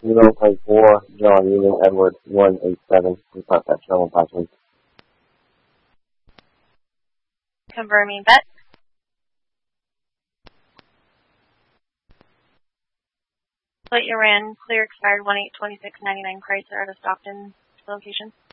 Kilo Plate 4, John Union Edward 187. Request that travel password. Confirming bet. Plate you ran, clear expired 1/8/2699 Chrysler out of Stockton location.